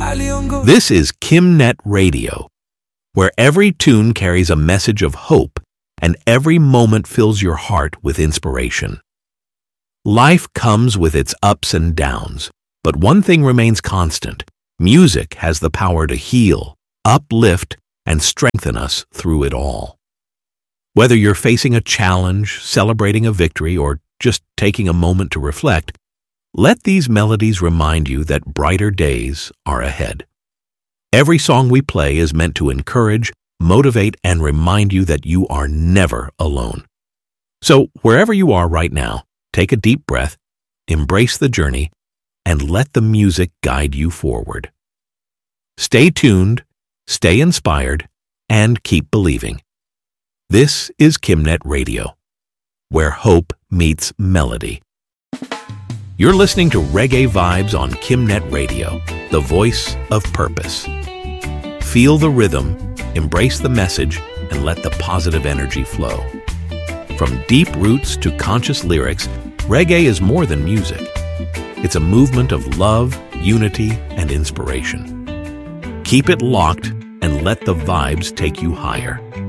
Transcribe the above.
This is KimNet Radio, where every tune carries a message of hope and every moment fills your heart with inspiration. Life comes with its ups and downs, but one thing remains constant. Music has the power to heal, uplift, and strengthen us through it all. Whether you're facing a challenge, celebrating a victory, or just taking a moment to reflect, let these melodies remind you that brighter days are ahead. Every song we play is meant to encourage, motivate, and remind you that you are never alone. So, wherever you are right now, take a deep breath, embrace the journey, and let the music guide you forward. Stay tuned, stay inspired, and keep believing. This is KimNet Radio, where hope meets melody. You're listening to Reggae Vibes on KimNet Radio, the voice of purpose. Feel the rhythm, embrace the message, and let the positive energy flow. From deep roots to conscious lyrics, reggae is more than music. It's a movement of love, unity, and inspiration. Keep it locked and let the vibes take you higher.